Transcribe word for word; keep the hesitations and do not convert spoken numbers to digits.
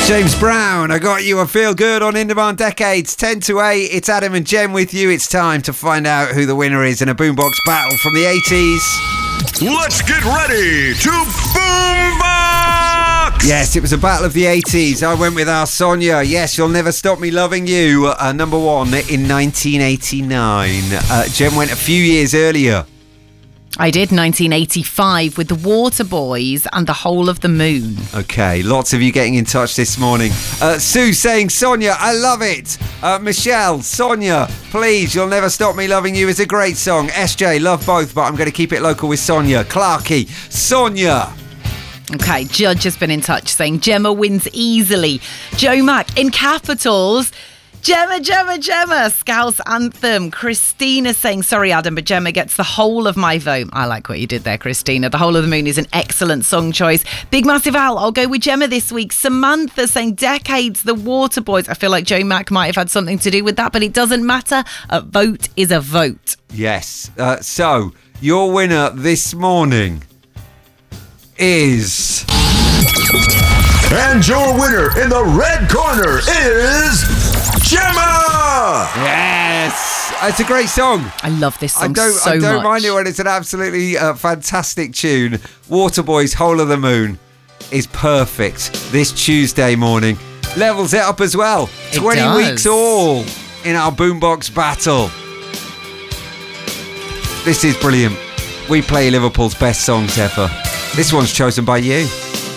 James Brown, I got you a feel good on In Demand Decades, ten to eight. It's Adam and Jem with you. It's time to find out who the winner is in a boombox battle from the eighties. Let's get ready to boombox! Yes, it was a battle of the eighties. I went with our Sonia. Yes, You'll Never Stop Me Loving You, uh, number one in nineteen eighty-nine. Uh, Jem went a few years earlier. I did, nineteen eighty-five, with the Waterboys and The Whole of the Moon. Okay, lots of you getting in touch this morning. Uh, Sue saying, Sonia, I love it. Uh, Michelle, Sonia, please, You'll Never Stop Me Loving You is a great song. S J, love both, but I'm going to keep it local with Sonia. Clarky, Sonia. Okay, Judge has been in touch saying Gemma wins easily. Joe Mack, in capitals, Gemma, Gemma, Gemma, Scouse Anthem. Christina saying, sorry, Adam, but Gemma gets the whole of my vote. I like what you did there, Christina. The Whole of the Moon is an excellent song choice. Big Massive Al, I'll go with Gemma this week. Samantha saying, Decades, The Waterboys. I feel like Joe Mack might have had something to do with that, but it doesn't matter. A vote is a vote. Yes. Uh, so, your winner this morning is... And your winner in the red corner is... Gemma! Yes! It's a great song. I love this song I don't, so I don't much. mind it when it's an absolutely uh, fantastic tune. Waterboys' Whole of the Moon is perfect this Tuesday morning. Levels it up as well. It twenty does. weeks all in our boombox battle. This is brilliant. We play Liverpool's best songs ever. This one's chosen by you.